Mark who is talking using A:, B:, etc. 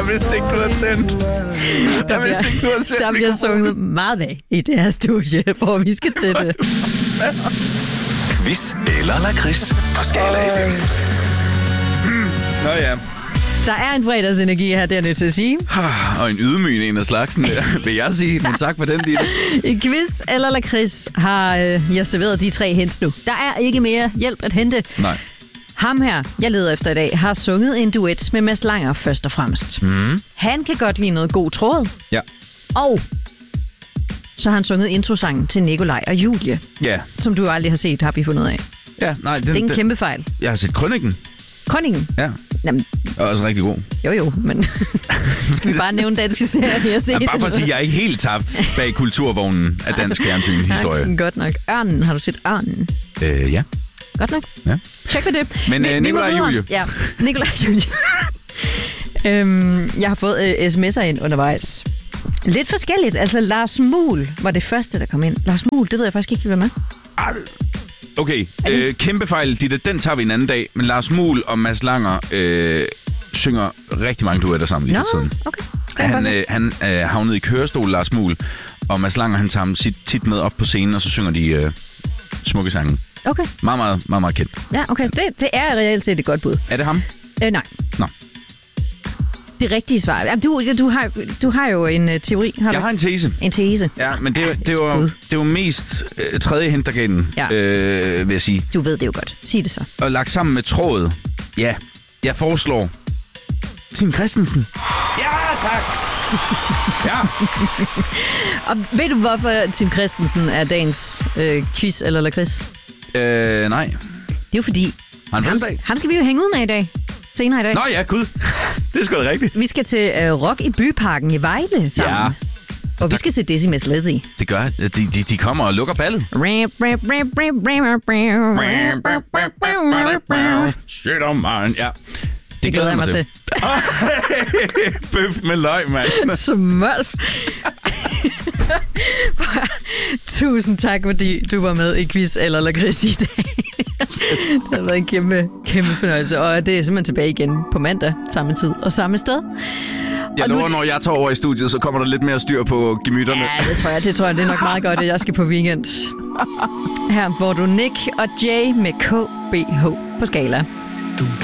A: Jeg vidste ikke, du havde sendt.
B: Der bliver sunget meget af i det her studie, hvor vi skal til det.
C: Quiz eller lakrids på Skala FM.
A: Nå ja.
B: Der er en fredagsenergi her, det er jeg nødt til at sige.
A: Og en ydmygende en af slagsen, vil jeg sige. Men tak for den, Ditte.
B: I quiz eller lakrids har jeg serveret de 3 hints nu. Der er ikke mere hjælp at hente.
A: Nej.
B: Ham her, jeg leder efter i dag, har sunget en duet med Mads Langer først og fremmest. Han kan godt lide noget god tråd.
A: Ja.
B: Og så har han sunget introsangen til Nikolaj og Julie.
A: Ja.
B: Som du aldrig har set, har vi fundet ud af.
A: Ja, nej.
B: Det er en kæmpe fejl.
A: Jeg har set Krøniken.
B: Krøniken?
A: Ja.
B: Jamen,
A: Og også rigtig god.
B: jo, men skal vi bare nævne danske serier, vi har set?
A: Ja, bare for at sige, at jeg er ikke helt tabt bag kulturvognen af dansk fjernsyn-historie.
B: Ja, godt nok. Ørnen, har du set Ørnen?
A: Ja.
B: Godt nok.
A: Ja.
B: Tjek med det.
A: Men Nikolaj og Julie.
B: Ja, Nikolaj og Julie. Jeg har fået sms'er ind undervejs. Lidt forskelligt. Altså, Lars Muhl var det første, der kom ind. Lars Muhl, det ved jeg faktisk ikke, hvad med.
A: Okay, kæmpe fejl, Ditte. Den tager vi en anden dag. Men Lars Muhl og Mads Langer synger rigtig mange duetter sammen lige for tiden.
B: Okay.
A: Han havnede i kørestol, Lars Muhl. Og Mads Langer, han tager ham tit med op på scenen, og så synger de smukke sange.
B: Okay.
A: Meget kendt.
B: Ja, okay. Det er reelt set et godt bud.
A: Er det ham?
B: Nej.
A: Nå.
B: Det rigtige svar. Jamen, du har jo en teori.
A: Jeg har en tese.
B: En tese.
A: Ja, men det var mest tredje hint, der gav den, vil jeg sige.
B: Du ved det jo godt. Sig det så.
A: Og lagt sammen med trådet. Ja, jeg foreslår Tim Christensen. Ja, tak! Ja.
B: Og ved du, hvorfor Tim Christensen er dagens quiz eller lakrids?
A: Nej.
B: Det er jo fordi, ham skal vi jo hænge ud med i dag. Senere i dag.
A: Nå ja, gud. Det er sgu da rigtigt.
B: Vi skal til Rock i Byparken i Vejle sammen. Ja. Og vi skal se Decimus Lizzy.
A: Det gør de kommer og lukker ballet. Shit on mine. Ja.
B: Det glæder jeg mig til.
A: Bøf med løg, mand.
B: Smølf. Tusind tak, fordi du var med i quiz eller lakrids i dag. Det har været en kæmpe fornøjelse. Og det er simpelthen tilbage igen på mandag, samme tid og samme sted.
A: Jeg lover, når jeg tager over i studiet, så kommer der lidt mere styr på gemytterne.
B: Ja, det tror jeg. Det er nok meget godt, at jeg skal på weekend. Her får du Nick og Jay med KBH på Skala.
D: Du